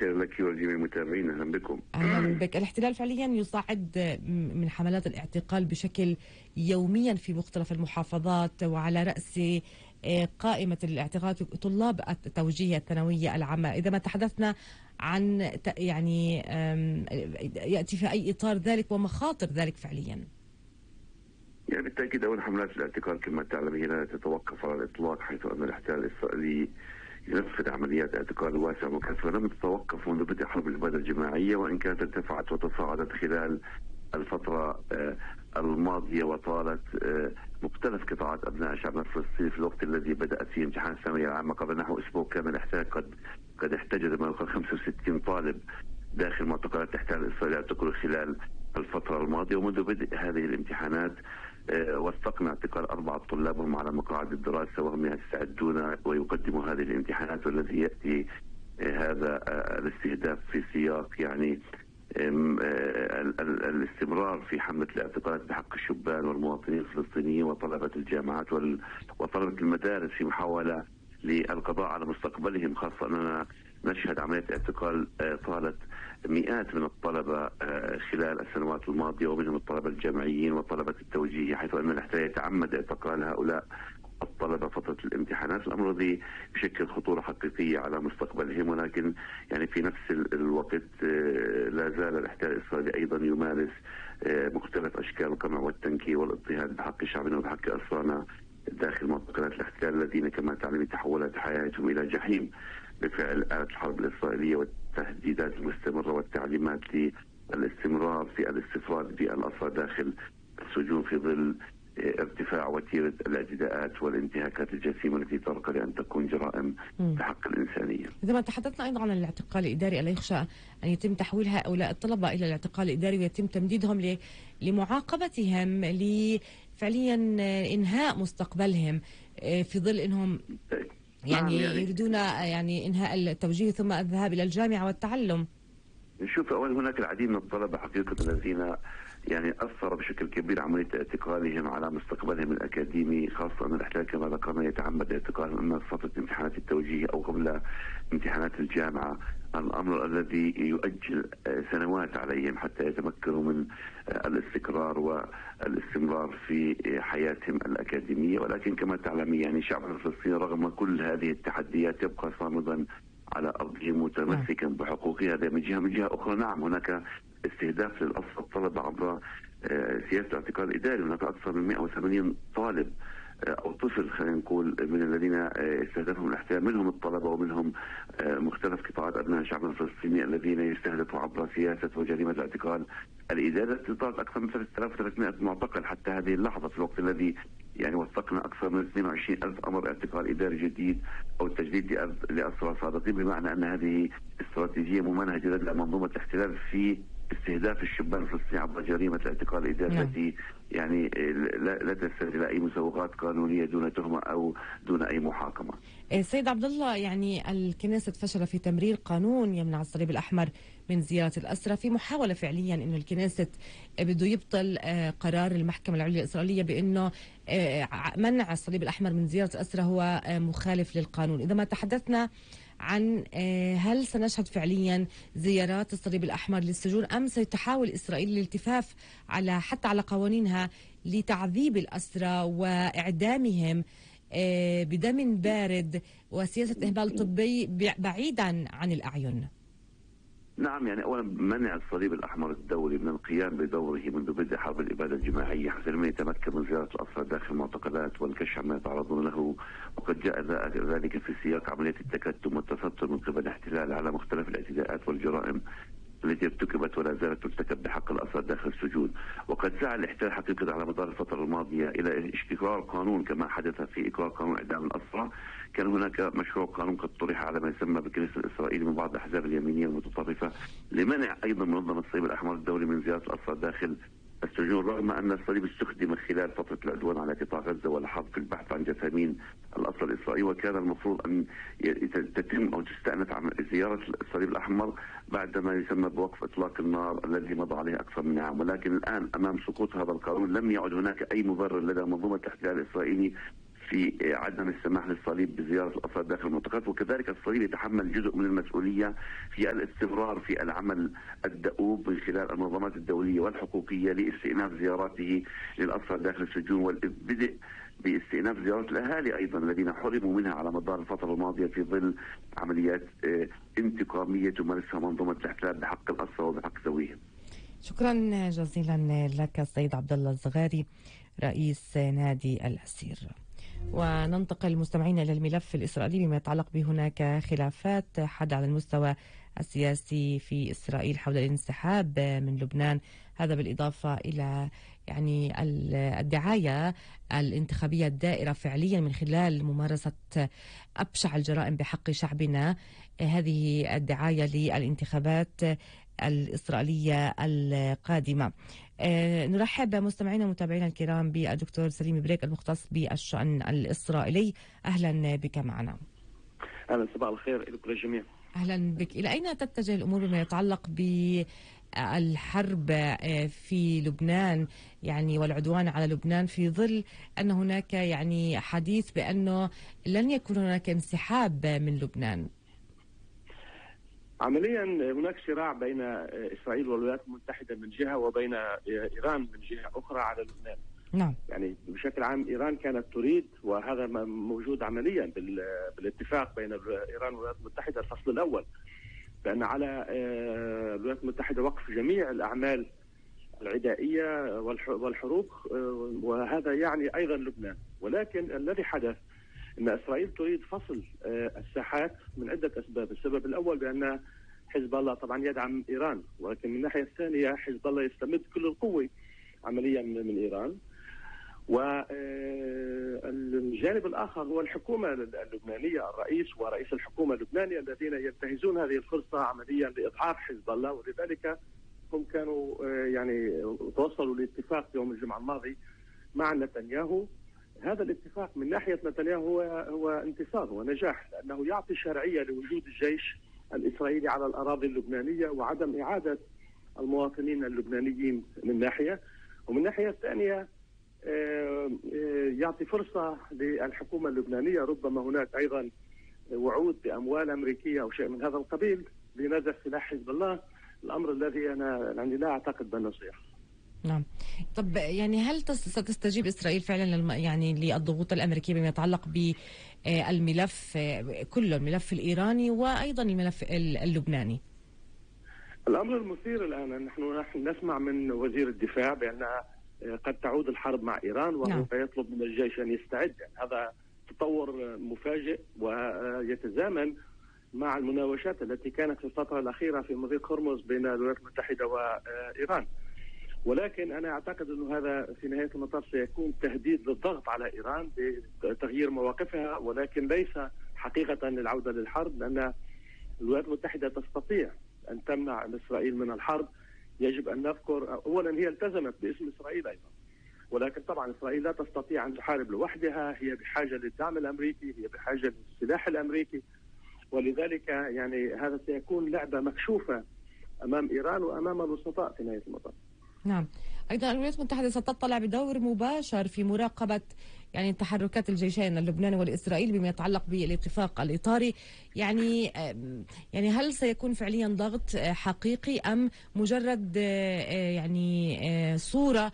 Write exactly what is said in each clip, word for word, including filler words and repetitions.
الخير لك ولجميع المتابعين، اهلا بكم. اهلا بك. الاحتلال فعليا يصعد من حملات الاعتقال بشكل يوميا في مختلف المحافظات، وعلى رأس قائمة الاعتقال طلاب التوجيه الثانوية العامة. إذا ما تحدثنا عن يعني يأتي في أي إطار ذلك ومخاطر ذلك فعليا؟ يعني بالتأكيد أول حملات الاعتقال كما تعلم هي لا تتوقف على الإطلاق، حيث أن الاحتلال الإسرائيلي ينفذ عمليات اعتقال واسعة وكثيرة لم تتوقف منذ بدء حرب الإبادة الجماعية، وإن كانت ارتفعت وتصاعدت خلال الفترة الماضية وطالت مختلف قطاعات أبناء شعبنا الفلسطيني. في الوقت الذي بدأت فيه امتحان الثانوية العامة قبل نحو أسبوع كامل، الاحتلال قد قد احتجز ما يقارب خمسة وستين طالب داخل معتقلات الاحتلال الإسرائيلي اعتقلوا خلال الفترة الماضية. ومنذ بدء هذه الامتحانات وثقنا اعتقال أربعة طلاب وهم على مقاعد الدراسة وهم يستعدون ويقدموا هذه الامتحانات، والذي يأتي هذا الاستهداف في سياق يعني الاستمرار في حملة الاعتقالات بحق الشبان والمواطنين الفلسطينيين وطلبة الجامعات وطلبة المدارس في محاولة للقضاء على مستقبلهم، خاصة أننا نشهد عملية اعتقال طالت مئات من الطلبة خلال السنوات الماضية، ومنهم الطلبة الجامعيين وطلبة التوجيه، حيث أن الاحتلال يتعمد اعتقال هؤلاء الطلبة فترة الامتحانات، الأمر الذي يشكل خطورة حقيقية على مستقبلهم. ولكن يعني في نفس الوقت لا زال الاحتلال الإسرائيلي أيضا يمارس مختلف أشكال القمع والتنكيل والاضطهاد بحق شعبنا وبحق أسرانا داخل معتقلات الاحتلال، الذين كما تعلم تحولت حياتهم إلى جحيم بفعل آلة الحرب الإسرائيلية والتهديدات المستمرة والتعليمات للاستمرار في الاستفراد بالأسرى داخل السجون في ظل ارتفاع وتيرة الاعتداءات والانتهاكات الجسيمة التي ترقى لأن تكون جرائم بحق الإنسانية. إذا ما تحدثنا أيضا عن الاعتقال الإداري، ألا يخشى أن يتم تحويل هؤلاء الطلبة إلى الاعتقال الإداري ويتم تمديدهم لمعاقبتهم لفعليا إنهاء مستقبلهم في ظل أنهم يعني, يعني يريدون يعني إنهاء التوجيه ثم الذهاب إلى الجامعة والتعلم؟ نشوف أولا هناك العديد من الطلبة حقيقة الذين يعني أثر بشكل كبير عملية اعتقالهم على مستقبلهم الأكاديمي، خاصة أن الاحتلال كما ذكرنا يتعمد اعتقالهم إما فترة امتحانات التوجيه أو قبل امتحانات الجامعة، الأمر الذي يؤجل سنوات عليهم حتى يتمكنوا من الاستقرار والاستمرار في حياتهم الأكاديمية. ولكن كما تعلم يعني شعبنا الفلسطيني رغم كل هذه التحديات يبقى صامدا على أرضه متمسكا بحقوقه. هذا من جهة. من جهة أخرى نعم هناك استهداف للأسرى الطلبة عبر سياسة الاعتقال الإداري. هناك أكثر من مئة وثمانين طالب أو طفل خلينا نقول من الذين استهدفهم الاحتلال، منهم الطلبة ومنهم مختلف قطاعات أبناء شعبنا الفلسطيني الذين يستهدفوا عبر سياسة وجريمة الاعتقال الإداري التي طالت أكثر من ثلاثة آلاف وثلاثمئة معتقل حتى هذه اللحظة، في الوقت الذي يعني وثقنا أكثر من اثنين وعشرين ألف أمر اعتقال إداري جديد أو تجديد لأسرى سابقين، بمعنى أن هذه استراتيجية ممنهجة لدى منظومة الاحتلال في استهداف الشبان الفلسطينيين عبر جريمة الاعتقال الإداري التي يعني لا, لا تستند إلى أي مسوغات قانونية دون تهمة أو دون أي محاكمة. سيد عبد الله، يعني الكنيسة فشل في تمرير قانون يمنع الصليب الأحمر من زيارة الأسرى، في محاولة فعليا إنه الكنيسة بده يبطل قرار المحكمة العليا الإسرائيلية بأنه منع الصليب الأحمر من زيارة الأسرى هو مخالف للقانون. إذا ما تحدثنا عن هل سنشهد فعليا زيارات الصليب الأحمر للسجون أم سيتحاول إسرائيل الالتفاف على حتى على قوانينها لتعذيب الأسرى وإعدامهم بدم بارد وسياسة إهمال طبي بعيدا عن الأعين؟ نعم، يعني أولا منع الصليب الأحمر الدولي من القيام بدوره منذ بدء حرب الإبادة الجماعية حتى لم يتمكن من زيارة الأسرى داخل المعتقلات والكشف عما يتعرضون له، وقد جاء ذلك في سياق عملية التكتم والتستر من قبل الاحتلال على مختلف الاعتداءات والجرائم التي ارتكبت ولا زالت ترتكب بحق الأسرى داخل السجون. وقد سعى الاحتلال حقيقة على مدار الفترة الماضية إلى إقرار قانون كما حدث في إقرار قانون إعدام الأسرى. كان هناك مشروع قانون قد طرح على ما يسمى بالكنيسة الإسرائيلي من بعض الأحزاب اليمينية المتطرفة لمنع أيضا منظمة الصليب الأحمر الدولي من زيارة الأسرى داخل السجون، رغم أن الصليب استخدم خلال فترة العدوان على قطاع غزة والحرب في البحث عن جثامين الأسرى الإسرائيلي. وكان المفروض أن تتم أو تستأنف زيارة الصليب الأحمر بعدما يسمى بوقف إطلاق النار الذي مضى عليه أكثر من عام. ولكن الآن أمام سقوط هذا القانون لم يعد هناك أي مبرر لدى منظومة الاحتلال الإسرائيلي في عدم السماح للصليب بزيارة الأسرى داخل المعتقلات، وكذلك الصليب يتحمل جزء من المسؤولية في الاستمرار في العمل الدؤوب من خلال المنظمات الدولية والحقوقية لاستئناف زياراته للأسرى داخل السجون، والبدء باستئناف زيارات الأهالي أيضا الذين حرموا منها على مدار الفترة الماضية في ظل عمليات انتقامية تمارسها منظومة الاحتلال بحق الأسرى وبحق ذويهم. شكرا جزيلا لك السيد عبد الله الزغاري رئيس نادي الأسير. وننتقل مستمعينا إلى الملف الإسرائيلي بما يتعلق بهناك خلافات حد على المستوى السياسي في إسرائيل حول الانسحاب من لبنان، هذا بالإضافة إلى يعني الدعاية الانتخابية الدائرة فعليا من خلال ممارسة أبشع الجرائم بحق شعبنا، هذه الدعاية للانتخابات الإسرائيلية القادمة. أه نرحب مستمعينا ومتابعينا الكرام بالدكتور سليم بريك المختص بالشأن الإسرائيلي، أهلا بك معنا. أهلا، صباح الخير لكم الجميع. أهلا بك. إلى أين تتجه الأمور بما يتعلق بالحرب في لبنان يعني والعدوان على لبنان في ظل أن هناك يعني حديث بأنه لن يكون هناك انسحاب من لبنان؟ عمليا هناك صراع بين إسرائيل والولايات المتحدة من جهة وبين إيران من جهة أخرى على لبنان. نعم. يعني بشكل عام إيران كانت تريد، وهذا موجود عمليا بالاتفاق بين إيران والولايات المتحدة الفصل الأول، بأن على الولايات المتحدة وقف جميع الأعمال العدائية والحروب، وهذا يعني أيضا لبنان. ولكن الذي حدث أن إسرائيل تريد فصل الساحات من عدة أسباب. السبب الأول بأن حزب الله طبعا يدعم إيران، ولكن من الناحية الثانية حزب الله يستمد كل القوة عمليا من إيران. والجانب الآخر هو الحكومة اللبنانية، الرئيس ورئيس الحكومة اللبنانية الذين ينتهزون هذه الفرصة عمليا لإضعاف حزب الله، ولذلك هم كانوا يعني توصلوا لاتفاق يوم الجمعة الماضي مع نتنياهو. هذا الاتفاق من ناحية نتنياهو هو هو انتصار ونجاح، لأنه يعطي شرعية لوجود الجيش الإسرائيلي على الأراضي اللبنانية وعدم إعادة المواطنين اللبنانيين من ناحية، ومن ناحية الثانية يعطي فرصة للحكومة اللبنانية، ربما هناك أيضا وعود بأموال أمريكية أو شيء من هذا القبيل لنزع سلاح حزب الله، الأمر الذي أنا يعني لا أعتقد بأنه سيحصل. نعم. طب يعني هل ستستجيب إسرائيل فعلا للم... يعني للضغوط الأمريكية بما يتعلق بالملف كله، الملف الإيراني وأيضا الملف اللبناني؟ الأمر المثير الآن نحن نحن نسمع من وزير الدفاع بأن قد تعود الحرب مع إيران، وهو نعم. يطلب من الجيش أن يستعد. يعني هذا تطور مفاجئ ويتزامن مع المناوشات التي كانت في الفترة الأخيرة في مضيق هرمز بين الولايات المتحدة وإيران. ولكن أنا أعتقد أن هذا في نهاية المطاف سيكون تهديد للضغط على إيران بتغيير مواقفها، ولكن ليس حقيقة للعودة للحرب، لأن الولايات المتحدة تستطيع أن تمنع إسرائيل من الحرب. يجب أن نذكر أولا هي التزمت باسم إسرائيل أيضا، ولكن طبعا إسرائيل لا تستطيع أن تحارب لوحدها، هي بحاجة للدعم الأمريكي، هي بحاجة للسلاح الأمريكي، ولذلك يعني هذا سيكون لعبة مكشوفة أمام إيران وأمام الوسطاء في نهاية المطاف. نعم. أيضا الولايات المتحدة ستطلع بدور مباشر في مراقبة يعني تحركات الجيشين اللبناني والإسرائيلي بما يتعلق بالاتفاق الإطاري. يعني يعني هل سيكون فعليا ضغط حقيقي أم مجرد يعني صورة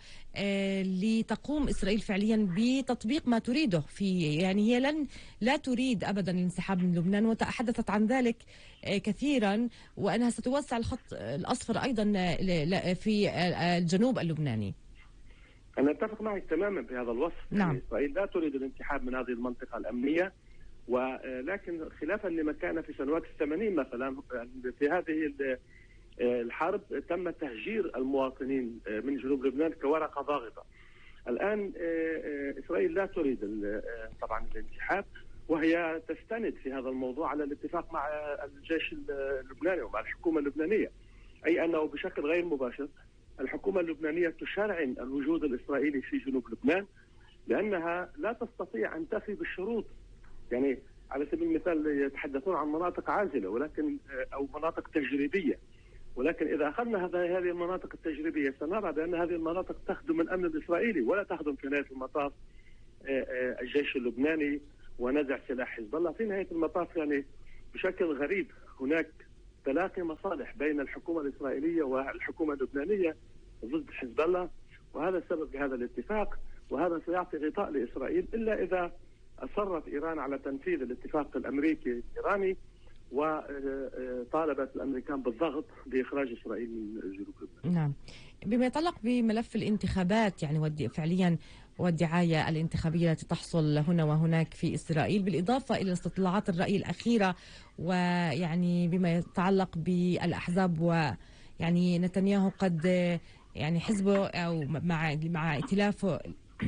لتقوم إسرائيل فعليا بتطبيق ما تريده في يعني هي لن لا تريد أبدا الانسحاب من لبنان، وتحدثت عن ذلك كثيرا، وأنها ستوسع الخط الأصفر أيضا في الجنوب اللبناني؟ أنا أتفق معك تماما بهذا الوصف. نعم. يعني إسرائيل لا تريد الانسحاب من هذه المنطقة الأمنية، ولكن خلافا لما كان في سنوات الثمانين مثلا في هذه الحرب تم تهجير المواطنين من جنوب لبنان كورقة ضاغطة. الآن إسرائيل لا تريد طبعا الانسحاب، وهي تستند في هذا الموضوع على الاتفاق مع الجيش اللبناني ومع الحكومة اللبنانية، أي أنه بشكل غير مباشر الحكومة اللبنانية تشرعن الوجود الإسرائيلي في جنوب لبنان، لأنها لا تستطيع أن تفي بالشروط. يعني على سبيل المثال يتحدثون عن مناطق عازلة ولكن أو مناطق تجريبية، ولكن إذا أخذنا هذه المناطق التجريبية سنرى بأن هذه المناطق تخدم الأمن الإسرائيلي ولا تخدم في نهاية المطاف الجيش اللبناني ونزع سلاح حزب الله. في نهاية المطاف يعني بشكل غريب هناك تلاقي مصالح بين الحكومة الإسرائيلية والحكومة اللبنانية ضد حزب الله، وهذا السبب لهذا الاتفاق، وهذا سيعطي غطاء لإسرائيل إلا إذا أصرت إيران على تنفيذ الاتفاق الأمريكي الإيراني وطالبت الأمريكان بالضغط بإخراج إسرائيل من جنوب لبنان. نعم. بما يتعلق بملف الانتخابات يعني ودي فعليا والدعاية الانتخابية التي تحصل هنا وهناك في إسرائيل، بالإضافة إلى استطلاعات الرأي الأخيرة، ويعني بما يتعلق بالأحزاب، ويعني نتنياهو قد يعني حزبه أو مع مع ائتلافه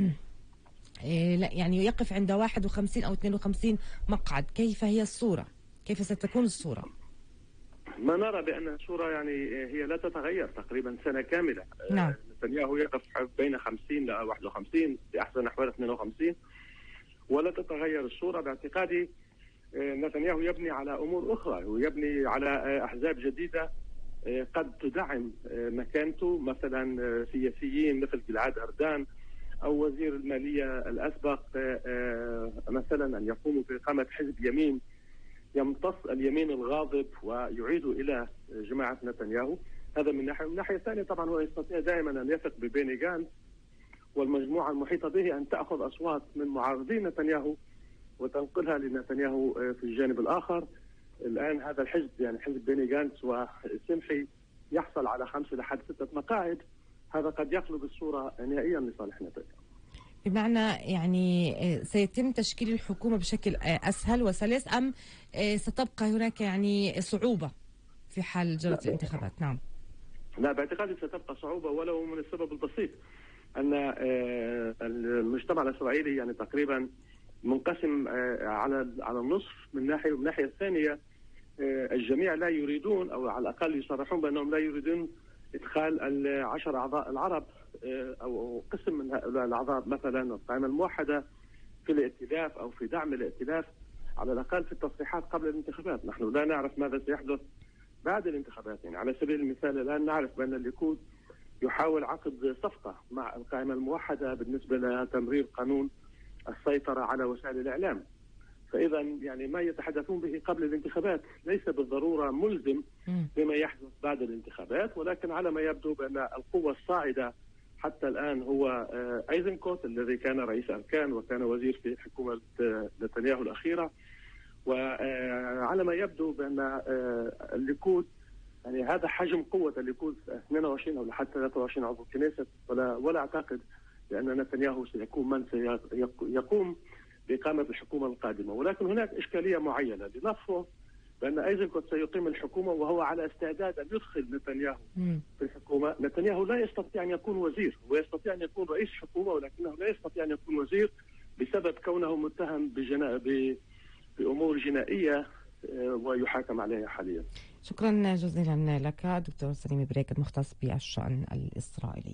يعني يقف عند واحد وخمسين أو اثنين وخمسين مقعد. كيف هي الصورة؟ كيف ستكون الصورة؟ ما نرى بأن الصورة يعني هي لا تتغير تقريبا سنة كاملة. نعم. نتنياهو يقف بين خمسين ل واحد وخمسين، بأحسن الأحوال اثنين وخمسين، ولا تتغير الصورة. باعتقادي نتنياهو يبني على أمور أخرى، ويبني على أحزاب جديدة قد تدعم مكانته، مثلا سياسيين مثل جلعاد أردان أو وزير المالية الأسبق، مثلا أن يقوموا بإقامة حزب يمين يمتص اليمين الغاضب ويعيد إلى جماعة نتنياهو. هذا من ناحية. من ناحية ثانية طبعا هو يستطيع دائما أن يثق ببيني جانتس والمجموعة المحيطة به أن تأخذ أصوات من معارضين نتنياهو وتنقلها لنتنياهو في الجانب الآخر. الآن هذا الحزب يعني حزب بيني جانتس وسمحي يحصل على خمسة لحد ستة مقاعد، هذا قد يقلب الصورة نهائيا لصالح نتنياهو. بمعنى يعني سيتم تشكيل الحكومة بشكل أسهل وسلس، أم ستبقى هناك يعني صعوبة في حال جرت الانتخابات؟ نعم. لا، باعتقادي ستبقى صعوبة، ولو من السبب البسيط أن المجتمع الإسرائيلي يعني تقريبا منقسم على على النصف من ناحية، ومن ناحية الثانية الجميع لا يريدون، أو على الأقل يصرحون بأنهم لا يريدون إدخال العشر أعضاء العرب أو قسم من الأعضاء مثلا القائمة الموحدة في الائتلاف أو في دعم الائتلاف، على الأقل في التصريحات قبل الانتخابات. نحن لا نعرف ماذا سيحدث بعد الانتخابات. يعني على سبيل المثال الآن نعرف بأن الليكود يحاول عقد صفقة مع القائمة الموحدة بالنسبة لتمرير قانون السيطرة على وسائل الإعلام. فإذا يعني ما يتحدثون به قبل الانتخابات ليس بالضرورة ملزم بما يحدث بعد الانتخابات، ولكن على ما يبدو بأن القوة الصاعدة حتى الآن هو أيزنكوت الذي كان رئيس أركان وكان وزير في حكومة نتنياهو الأخيرة، وعلى ما يبدو بأن الليكود يعني هذا حجم قوة الليكود اثنين وعشرين أو لحد ثلاثة وعشرين عضو كنيست، ولا ولا أعتقد بأن نتنياهو سيكون من سيقوم بإقامة الحكومة القادمة. ولكن هناك إشكالية معينة، لنفرض بأن أيزنكوت سيقيم الحكومة وهو على استعداد أن يدخل نتنياهو في الحكومة. نتنياهو لا يستطيع أن يكون وزير، هو يستطيع أن يكون رئيس حكومة، ولكنه لا يستطيع أن يكون وزير بسبب كونه متهم بجنا... ب... بأمور جنائية ويحاكم عليها حاليا. شكرا جزيلا لك دكتور سليم بريك المختص بالشأن الإسرائيلي.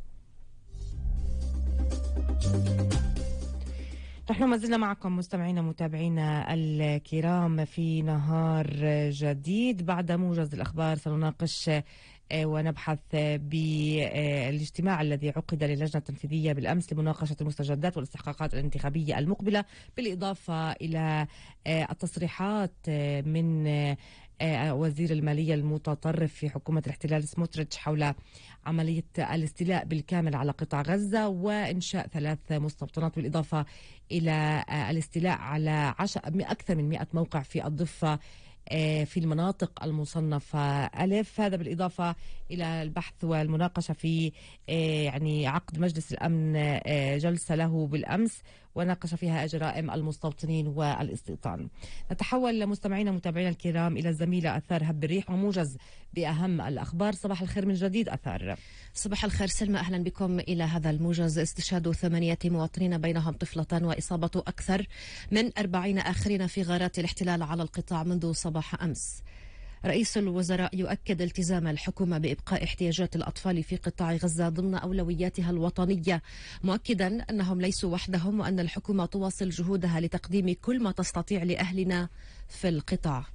نحن ما زلنا معكم مستمعينا متابعينا الكرام في نهار جديد. بعد موجز الأخبار سنناقش ونبحث بالاجتماع الذي عقد للجنة التنفيذية بالأمس لمناقشة المستجدات والاستحقاقات الانتخابية المقبلة، بالإضافة إلى التصريحات من وزير المالية المتطرف في حكومة الاحتلال سموتريتش حول عملية الاستيلاء بالكامل على قطاع غزة وإنشاء ثلاث مستوطنات، بالإضافة إلى الاستيلاء على أكثر من مئة موقع في الضفة في المناطق المصنفة ألف. هذا بالإضافة إلى البحث والمناقشة في يعني عقد مجلس الأمن جلسة له بالأمس وناقش فيها جرائم المستوطنين والاستيطان. نتحول مستمعينا متابعينا الكرام إلى الزميلة أثار هب الريح وموجز بأهم الأخبار. صباح الخير من جديد أثار. صباح الخير سلمى، أهلا بكم إلى هذا الموجز. استشهاد ثمانية مواطنين بينهم طفلة وإصابة أكثر من أربعين آخرين في غارات الاحتلال على القطاع منذ صباح أمس. رئيس الوزراء يؤكد التزام الحكومة بإبقاء احتياجات الأطفال في قطاع غزة ضمن أولوياتها الوطنية، مؤكدا أنهم ليسوا وحدهم وأن الحكومة تواصل جهودها لتقديم كل ما تستطيع لأهلنا في القطاع.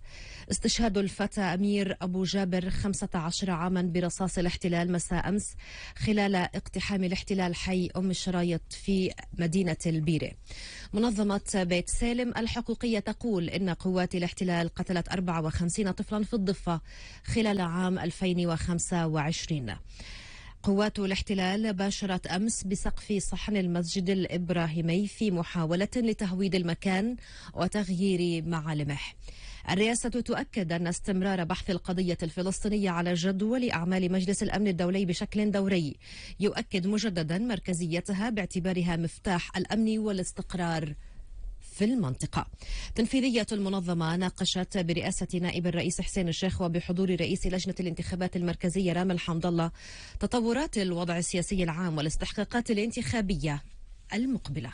استشهاد الفتى أمير أبو جابر خمسة عشر عاما برصاص الاحتلال مساء أمس خلال اقتحام الاحتلال حي أم الشرايط في مدينة البيرة. منظمة بيت سالم الحقوقية تقول إن قوات الاحتلال قتلت أربعة وخمسين طفلا في الضفة خلال عام ألفين وخمسة وعشرين. قوات الاحتلال باشرت أمس بسقف صحن المسجد الإبراهيمي في محاولة لتهويد المكان وتغيير معالمه. الرئاسة تؤكد أن استمرار بحث القضية الفلسطينية على جدول أعمال مجلس الأمن الدولي بشكل دوري يؤكد مجددا مركزيتها باعتبارها مفتاح الأمن والاستقرار في المنطقة. تنفيذية المنظمة ناقشت برئاسة نائب الرئيس حسين الشيخ وبحضور رئيس لجنة الانتخابات المركزية رامي حمد الله تطورات الوضع السياسي العام والاستحقاقات الانتخابية المقبلة.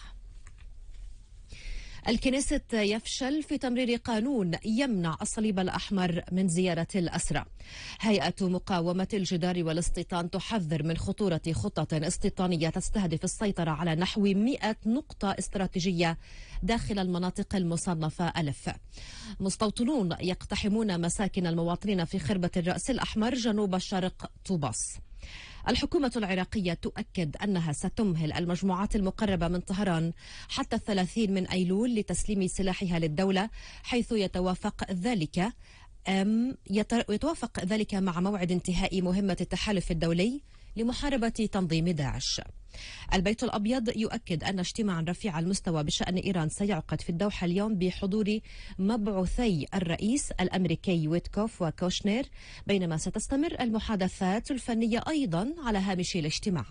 الكنيست يفشل في تمرير قانون يمنع الصليب الأحمر من زيارة الأسرى. هيئة مقاومة الجدار والاستيطان تحذر من خطورة خطة استيطانية تستهدف السيطرة على نحو مئة نقطة استراتيجية داخل المناطق المصنفة ألف. مستوطنون يقتحمون مساكن المواطنين في خربة الرأس الأحمر جنوب شرق طوباس. الحكومة العراقية تؤكد أنها ستمهل المجموعات المقربة من طهران حتى الثلاثين من أيلول لتسليم سلاحها للدولة، حيث يتوافق ذلك يتوافق ذلك مع موعد انتهاء مهمة التحالف الدولي لمحاربة تنظيم داعش. البيت الأبيض يؤكد أن اجتماعا رفيع المستوى بشأن إيران سيعقد في الدوحة اليوم بحضور مبعوثي الرئيس الأمريكي ويتكوف وكوشنير، بينما ستستمر المحادثات الفنية أيضا على هامش الاجتماع.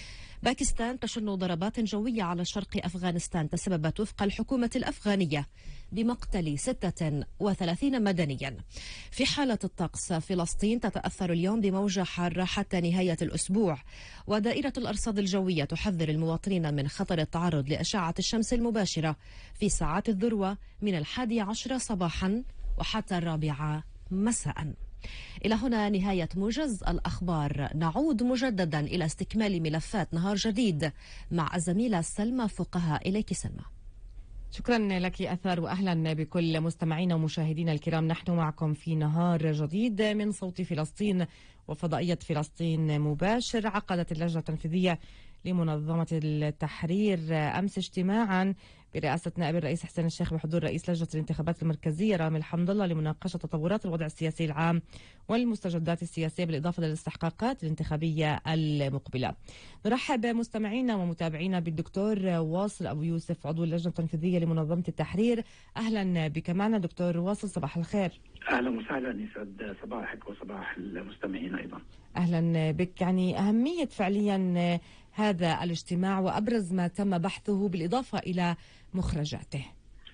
باكستان تشن ضربات جوية على شرق أفغانستان تسببت وفق الحكومة الأفغانية بمقتل ستة وثلاثين مدنيا. في حالة الطقس، فلسطين تتأثر اليوم بموجة حارة حتى نهاية الأسبوع، ودائرة الأرصاد الجوية تحذر المواطنين من خطر التعرض لأشعة الشمس المباشرة في ساعات الذروة من الحادي عشر صباحا وحتى الرابعة مساء. إلى هنا نهاية موجز الأخبار. نعود مجددا إلى استكمال ملفات نهار جديد مع الزميلة سلمى فقهاء. إليك سلمى. شكرا لك أثر، وأهلا بكل مستمعينا ومشاهدينا الكرام. نحن معكم في نهار جديد من صوت فلسطين وفضائية فلسطين مباشر. عقدت اللجنة التنفيذية لمنظمة التحرير أمس اجتماعا برئاسة نائب الرئيس حسين الشيخ بحضور رئيس لجنة الانتخابات المركزية رامي حمد الله لمناقشة تطورات الوضع السياسي العام والمستجدات السياسية بالإضافة للاستحقاقات الانتخابية المقبلة. نرحب مستمعينا ومتابعينا بالدكتور واصل أبو يوسف عضو اللجنة التنفيذية لمنظمة التحرير. أهلا بك معنا دكتور واصل، صباح الخير. أهلا وسهلا، يسعد صباحك وصباح المستمعين أيضا. أهلا بك. يعني أهمية فعليا هذا الاجتماع وأبرز ما تم بحثه بالإضافة إلى مخرجاته.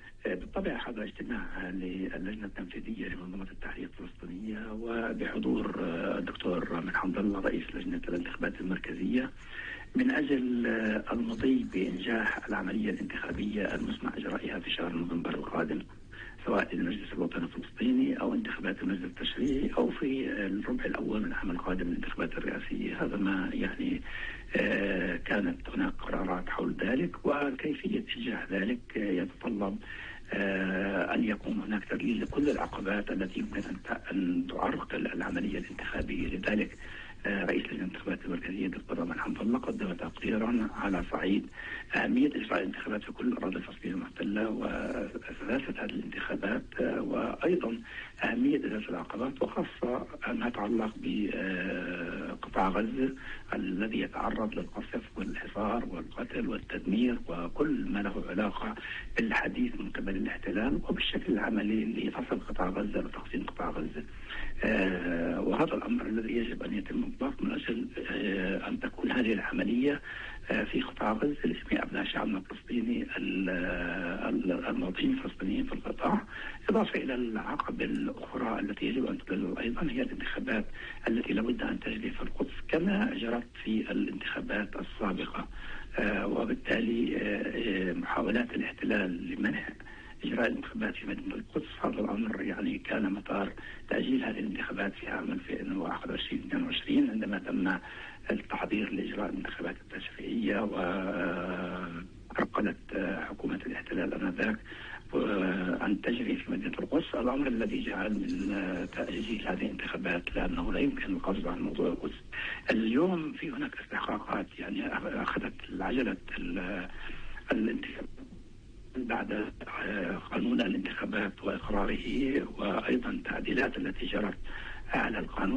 بالطبع هذا اجتماع للجنة التنفيذية لمنظمة التحرير الفلسطينية وبحضور الدكتور رامي حمد الله رئيس لجنة الانتخابات المركزية من أجل المضي بإنجاح العملية الانتخابية المسمى إجرائها في شهر نوفمبر القادم، سواء للمجلس الوطني الفلسطيني أو انتخابات المجلس التشريعي أو في الربع الأول من العام القادم الانتخابات الرئاسية. هذا ما يعني آه كانت هناك قرارات حول ذلك، وكيفية إنجاح ذلك يتطلب آه أن يكون هناك تذليل لكل العقبات التي يمكن أن تعرقل العملية الانتخابية. لذلك آه رئيس لجنة الانتخابات المركزية الدكتور رامي حمد الله قدم تقريرا على صعيد أهمية إجراء الانتخابات في كل الأراضي الفلسطينية المحتلة وسلاسة هذه الانتخابات، وأيضا أهمية إزالة العقبات، وخاصة ما يتعلق بقطاع غزة الذي يتعرض للقصف والحصار والقتل والتدمير وكل ما له علاقة بالحديث من قبل الاحتلال وبالشكل العملي لفصل قطاع غزة وتقسيم قطاع غزة. آه وهذا الأمر الذي يجب أن يتم إطلاقه من أجل آه أن تكون هذه العملية آه في قطاع غزة لجميع أبناء شعبنا الفلسطيني المواطنين الفلسطينيين في القطاع، إضافة إلى العقبة الأخرى التي يجب أن تدلل أيضا هي الانتخابات التي لابد أن تجري في القدس كما جرت في الانتخابات السابقة. آه وبالتالي آه محاولات الاحتلال لمنع إجراء الانتخابات في مدينة القدس، هذا الأمر يعني كان مسار تأجيل هذه الانتخابات في عام ألفين وواحد وعشرين اثنين وعشرين عندما تم التحضير لإجراء الانتخابات التشريعية، وعرقلت حكومة الاحتلال آنذاك أن تجري في مدينة القدس، الأمر الذي جعل من تأجيل هذه الانتخابات لأنه لا يمكن القفز عن موضوع القدس. اليوم في هناك استحقاقات، يعني أخذت العجلة الانتخابات بعد قانون الانتخابات وإقراره، وأيضا تعديلات التي جرت على القانون